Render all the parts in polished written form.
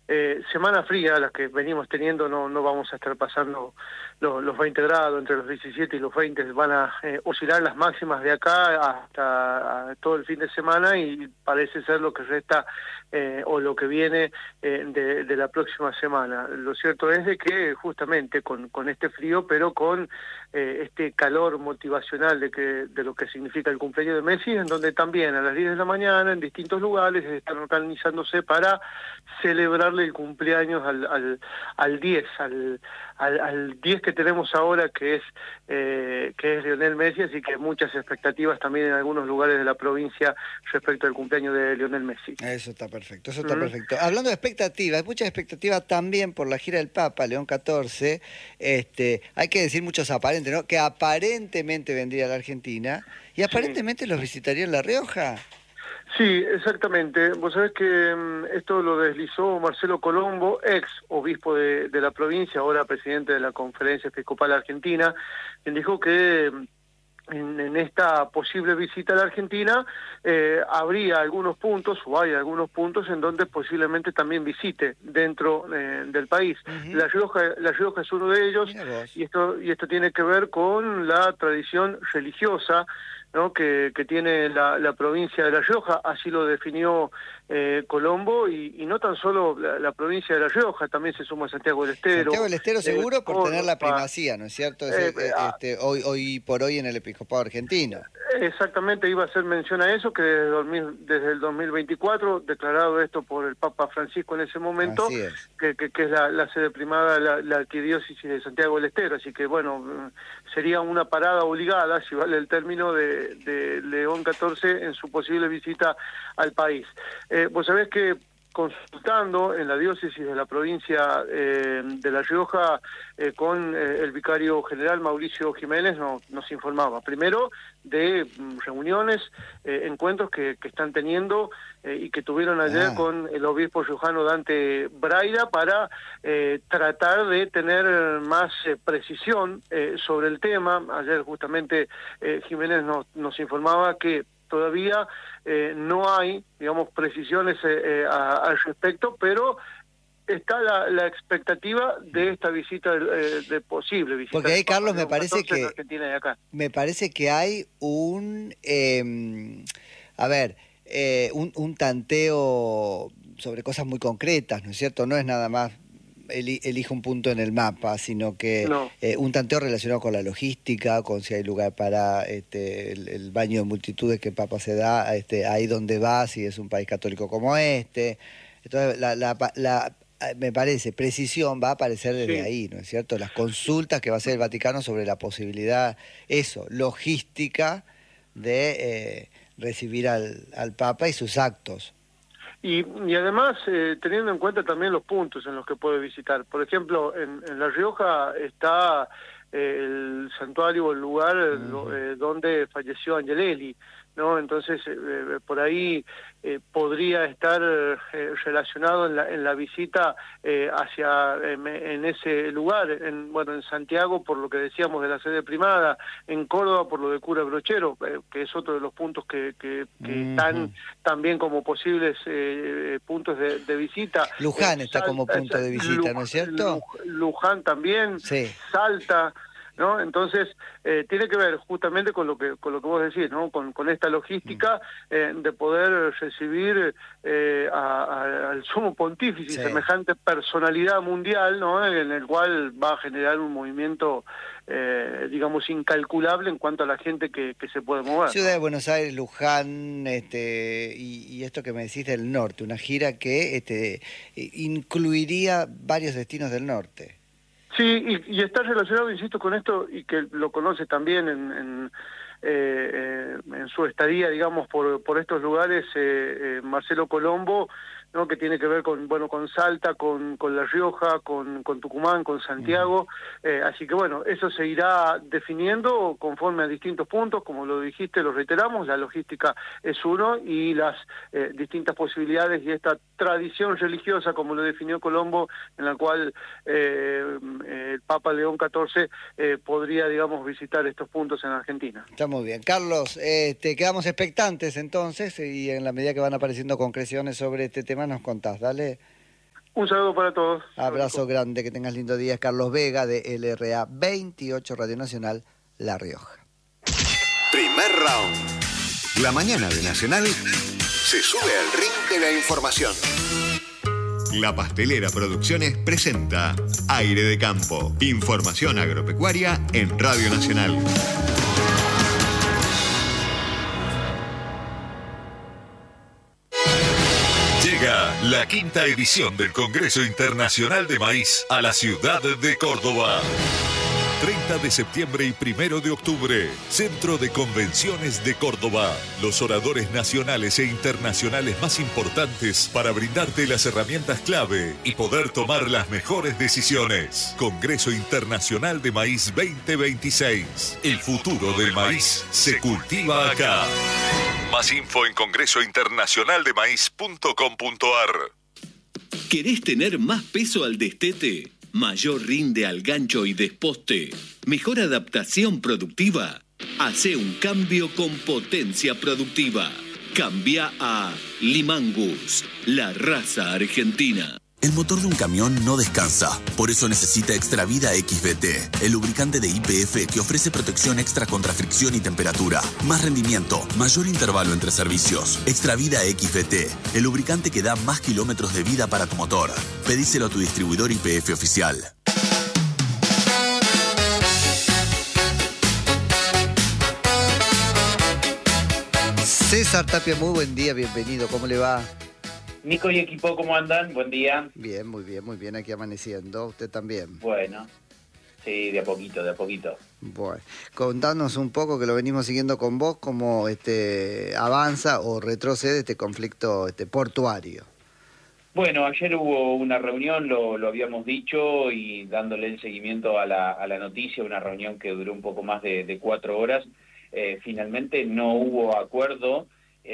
semana fría, las que venimos teniendo, no vamos a estar pasando los 20 grados, entre los 17 y los 20 van a oscilar las máximas de acá hasta todo el fin de semana y parece ser lo que resta o lo que viene de la próxima semana. Lo cierto es de que justamente con este frío, pero con este calor motivacional de lo que significa el cumpleaños de Messi, en donde también a las 10 de la mañana en distintos lugares están organizándose para celebrarle el cumpleaños al 10, al 10 que tenemos ahora, que es Lionel Messi, así que muchas expectativas también en algunos lugares de la provincia respecto al cumpleaños de Lionel Messi. Eso está perfecto, eso está perfecto. Hablando de expectativas, hay mucha expectativa también por la gira del Papa, León XIV. Hay que decir muchos aparentes, ¿no? Que aparentemente vendría a la Argentina y aparentemente los visitaría en La Rioja. Sí, exactamente. Vos sabés que esto lo deslizó Marcelo Colombo, ex obispo de la provincia, ahora presidente de la Conferencia Episcopal Argentina, quien dijo que en esta posible visita a la Argentina habría algunos puntos, o hay algunos puntos en donde posiblemente también visite dentro del país. La Rioja es uno de ellos, y esto tiene que ver con la tradición religiosa, ¿no? que tiene la provincia de La Rioja, así lo definió Colombo, y no tan solo la provincia de La Rioja, también se suma Santiago del Estero. Santiago del Estero seguro por tener la Córdoba, primacía, ¿no es cierto? Hoy por hoy en el episcopado argentino. Exactamente, iba a hacer mención a eso, que desde el 2024, declarado esto por el Papa Francisco en ese momento, Así es. que es la sede primada, la arquidiócesis de Santiago del Estero, así que bueno, sería una parada obligada, si vale el término, de León XIV en su posible visita al país. Vos sabés que consultando en la diócesis de la provincia de La Rioja con el vicario general Mauricio Jiménez nos informaba primero de reuniones, encuentros que están teniendo y que tuvieron ayer con el obispo riojano Dante Braida para tratar de tener más precisión sobre el tema. Ayer justamente Jiménez nos informaba que todavía no hay, digamos, precisiones al respecto, pero está la expectativa de esta visita, de posible visita. Porque ahí, Carlos, me parece que Argentina y acá. Me parece que hay un un tanteo sobre cosas muy concretas, ¿no es cierto? No es nada más elige un punto en el mapa, sino que un tanteo relacionado con la logística, con si hay lugar para el baño de multitudes que el Papa se da, ahí donde va, si es un país católico como este. Entonces, me parece, precisión va a aparecer desde ahí, ¿no es cierto? Las consultas que va a hacer el Vaticano sobre la posibilidad, logística de recibir al Papa y sus actos. Y además, teniendo en cuenta también los puntos en los que puede visitar. Por ejemplo, en La Rioja está el santuario o el lugar donde falleció Angelelli, ¿no? Entonces, por ahí podría estar relacionado en la visita en ese lugar, en Santiago por lo que decíamos de la sede primada, en Córdoba por lo de Cura Brochero, que es otro de los puntos que están también como posibles puntos de visita. Luján está como punto de visita, ¿no es cierto? Luján también, sí. Salta, ¿no? Entonces, tiene que ver justamente con lo que vos decís, ¿no? Con esta logística de poder recibir al sumo pontífice, semejante personalidad mundial, ¿no? En el cual va a generar un movimiento, digamos, incalculable en cuanto a la gente que se puede mover. Ciudad de Buenos Aires, Luján, y esto que me decís del norte, una gira que incluiría varios destinos del norte. Sí, y está relacionado, insisto, con esto, y que lo conoce también en su estadía, digamos, por estos lugares, Marcelo Colombo, ¿no? Que tiene que ver con Salta, con La Rioja, con Tucumán, con Santiago, así que eso se irá definiendo conforme a distintos puntos, como lo dijiste, lo reiteramos, la logística es uno, y las distintas posibilidades y esta tradición religiosa, como lo definió Colombo, en la cual el Papa León XIV podría, digamos, visitar estos puntos en Argentina. Está muy bien. Carlos, quedamos expectantes entonces, y en la medida que van apareciendo concreciones sobre este tema nos contás, dale. Un saludo para todos. Abrazo grande, que tengas lindo día. Carlos Vega de LRA 28 Radio Nacional, La Rioja. Primer round. La mañana de Nacional se sube al ring de la información. La Pastelera Producciones presenta Aire de Campo. Información agropecuaria en Radio Nacional. Llega la 5ª edición del Congreso Internacional de Maíz a la ciudad de Córdoba. 30 de septiembre y 1 de octubre, Centro de Convenciones de Córdoba. Los oradores nacionales e internacionales más importantes para brindarte las herramientas clave y poder tomar las mejores decisiones. Congreso Internacional de Maíz 2026. El futuro del maíz se cultiva acá. Más info en congresointernacionaldemaíz.com.ar. ¿Querés tener más peso al destete? Mayor rinde al gancho y desposte. Mejor adaptación productiva. Hace un cambio con potencia productiva. Cambia a Limangus, la raza argentina. El motor de un camión no descansa, por eso necesita Extravida XVT, el lubricante de YPF que ofrece protección extra contra fricción y temperatura, más rendimiento, mayor intervalo entre servicios. Extravida XVT, el lubricante que da más kilómetros de vida para tu motor. Pedíselo a tu distribuidor YPF oficial. César Tapia, muy buen día, bienvenido, ¿cómo le va? Nico y equipo, ¿cómo andan? Buen día. Bien, muy bien, aquí amaneciendo. ¿Usted también? Bueno, sí, de a poquito, de a poquito. Bueno, contanos un poco, que lo venimos siguiendo con vos, cómo avanza o retrocede este conflicto portuario. Bueno, ayer hubo una reunión, lo habíamos dicho, y dándole el seguimiento a la noticia, una reunión que duró un poco más de 4 horas. Finalmente no hubo acuerdo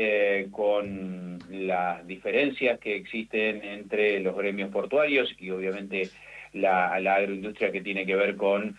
con las diferencias que existen entre los gremios portuarios y obviamente la agroindustria que tiene que ver con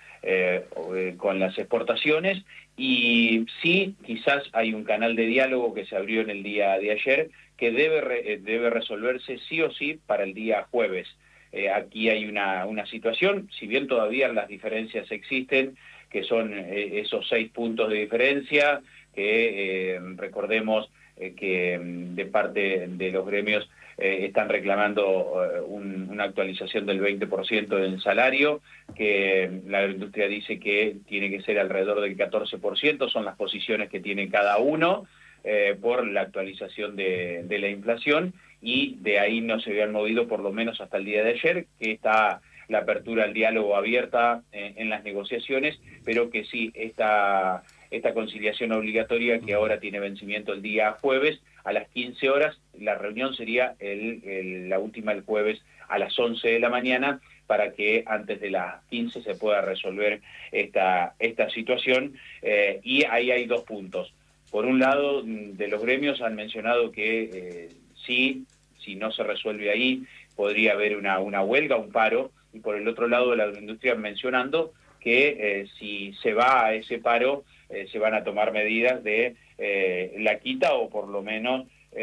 las exportaciones, y sí, quizás hay un canal de diálogo que se abrió en el día de ayer que debe resolverse sí o sí para el día jueves. Aquí hay una situación, si bien todavía las diferencias existen, que son esos 6 puntos de diferencia, que recordemos que de parte de los gremios están reclamando una actualización del 20% del salario, que la agroindustria dice que tiene que ser alrededor del 14%, son las posiciones que tiene cada uno por la actualización de la inflación, y de ahí no se habían movido por lo menos hasta el día de ayer, que está la apertura al diálogo abierta en las negociaciones, pero que sí, esta conciliación obligatoria que ahora tiene vencimiento el día jueves a las 15 horas, la reunión sería la última el jueves a las 11 de la mañana, para que antes de las 15 se pueda resolver esta situación, y ahí hay 2 puntos. Por un lado, de los gremios han mencionado que si no se resuelve ahí, podría haber una huelga, un paro, y por el otro lado de la agroindustria mencionando que si se va a ese paro, se van a tomar medidas de la quita, o por lo menos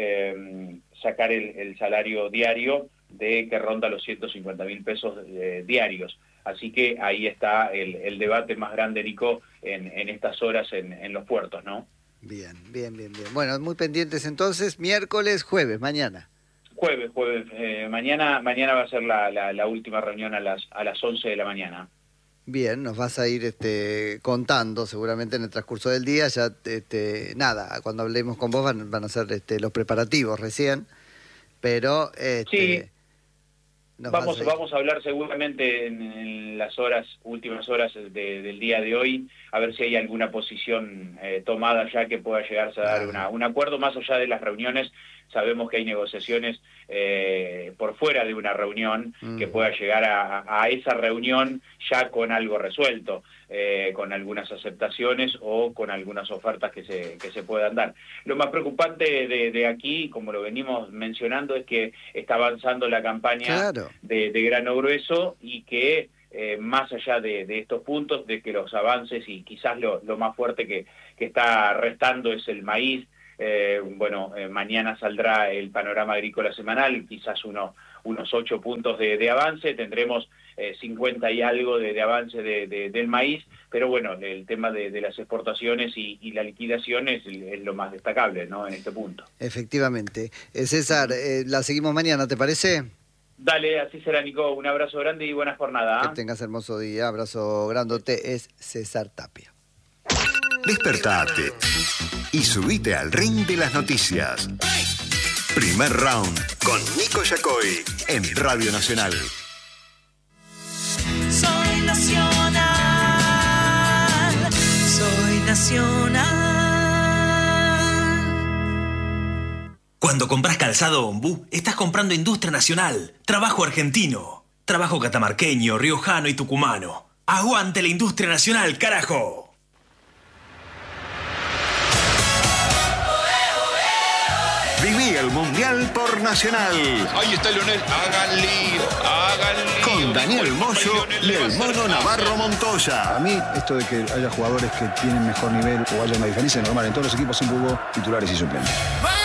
sacar el salario diario que ronda los 150.000 pesos diarios. Así que ahí está el debate más grande, Nico, en estas horas en los puertos, ¿no? Bien. Bueno, muy pendientes entonces, miércoles, jueves, mañana. Jueves, mañana va a ser la última reunión a las 11 de la mañana. Bien, nos vas a ir contando seguramente en el transcurso del día. Ya nada, cuando hablemos con vos van a ser los preparativos recién, pero sí, vamos a hablar seguramente en las últimas horas del día de hoy, a ver si hay alguna posición tomada ya que pueda llegarse a dar un acuerdo, más allá de las reuniones. Sabemos que hay negociaciones por fuera de una reunión que pueda llegar a esa reunión ya con algo resuelto, con algunas aceptaciones o con algunas ofertas que se puedan dar. Lo más preocupante de aquí, como lo venimos mencionando, es que está avanzando la campaña de grano grueso, y que más allá de estos puntos, de que los avances y quizás lo más fuerte que está restando es el maíz. Mañana saldrá el panorama agrícola semanal, quizás uno unos 8 puntos de avance, tendremos 50 y algo de avance del maíz, pero bueno, el tema de las exportaciones y la liquidación es lo más destacable, ¿no?, en este punto. Efectivamente. César, la seguimos mañana, ¿te parece? Dale, así será, Nico. Un abrazo grande y buena jornada. Que tengas hermoso día. Abrazo grandote. Es César Tapia. Despertate y subite al ring de las noticias. Primer round con Nico Yacoy en Radio Nacional. Soy nacional, soy nacional. Cuando compras calzado Ombú, estás comprando industria nacional, trabajo argentino, trabajo catamarqueño, riojano y tucumano. ¡Aguante la industria nacional, carajo! Viví el Mundial por Nacional. Ahí está Leonel, hagan lío. Con Daniel Moyo y el Mono Navarro Montoya. A mí, esto de que haya jugadores que tienen mejor nivel o haya una diferencia es normal. En todos los equipos siempre hubo titulares y suplentes.